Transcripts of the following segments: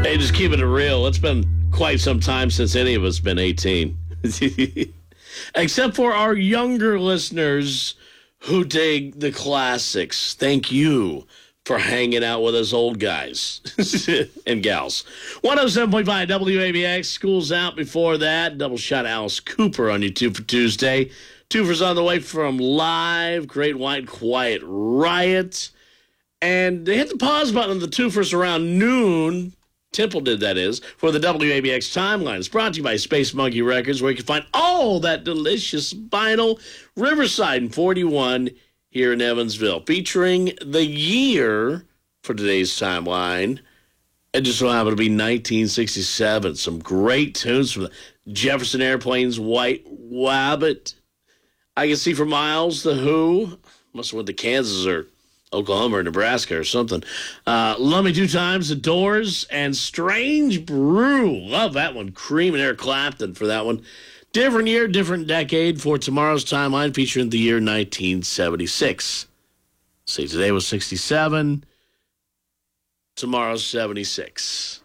Hey, just keeping it real. It's been quite some time since any of us been 18. Except for our younger listeners who dig the classics. Thank you for hanging out with us old guys and gals. 107.5 WABX. School's out before that. Double shot Alice Cooper on YouTube for Tuesday. Twofer's on the way from Live. Great White Quiet Riot. And they hit the pause button on the Twofers around noon. Temple did, that is, for the WABX timeline. It's brought to you by Space Monkey Records, where you can find all that delicious vinyl. Riverside and 41 here in Evansville, featuring the year for today's timeline. It just so happened to be 1967. Some great tunes from the Jefferson Airplane's White Wabbit. I Can See for Miles, The Who. Must have went to Kansas or Oklahoma or Nebraska or something. Love Me Two Times, The Doors, and Strange Brew. Love that one. Cream and Eric Clapton for that one. Different year, different decade for tomorrow's timeline, featuring the year 1976. See, today was 67. Tomorrow's 76.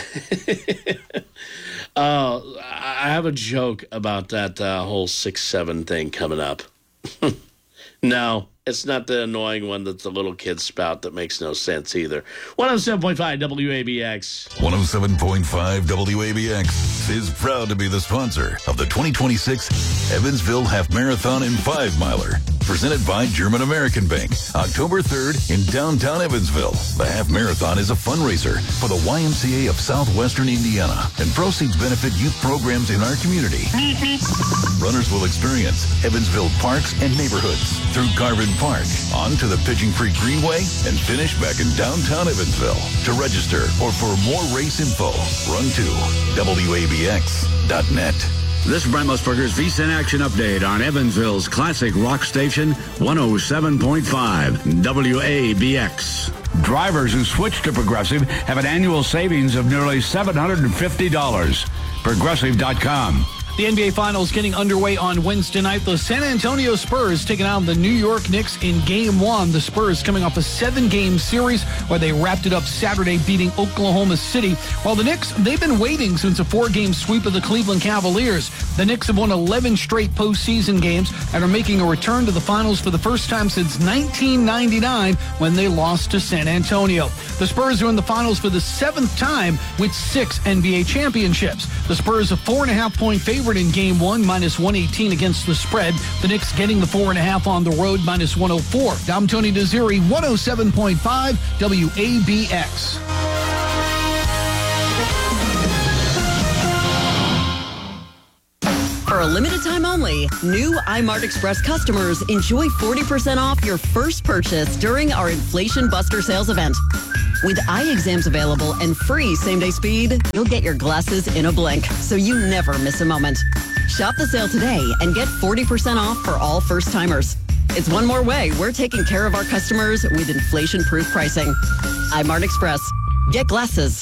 I have a joke about that whole 6-7 thing coming up. No, it's not the annoying one that the little kids spout that makes no sense either. 107.5 WABX. 107.5 WABX is proud to be the sponsor of the 2026 Evansville Half Marathon and 5-Miler. Presented by German American Bank. October 3rd in downtown Evansville. The Half Marathon is a fundraiser for the YMCA of Southwestern Indiana, and proceeds benefit youth programs in our community. Runners will experience Evansville parks and neighborhoods through Garvin Park, on to the Pigeon Creek Greenway, and finish back in downtown Evansville. To register or for more race info, run to WABX.net. This is Brent Musburger's VSIN Action Update on Evansville's classic rock station, 107.5 WABX. Drivers who switch to Progressive have an annual savings of nearly $750. Progressive.com. The NBA Finals getting underway on Wednesday night. The San Antonio Spurs taking on the New York Knicks in Game 1. The Spurs coming off a 7-game series where they wrapped it up Saturday beating Oklahoma City. While the Knicks, they've been waiting since a 4-game sweep of the Cleveland Cavaliers. The Knicks have won 11 straight postseason games and are making a return to the finals for the first time since 1999 when they lost to San Antonio. The Spurs are in the finals for the 7th time with 6 NBA championships. The Spurs a 4.5-point favorite in Game 1, minus 118 against the spread. The Knicks getting the 4.5 on the road, minus 104. I'm Tony Desiri, 107.5 WABX. For a limited time only, new iMart Express customers enjoy 40% off your first purchase during our Inflation Buster sales event. With eye exams available and free same-day speed, you'll get your glasses in a blink, so you never miss a moment. Shop the sale today and get 40% off for all first-timers. It's one more way we're taking care of our customers with inflation-proof pricing. iMart Express. Get glasses.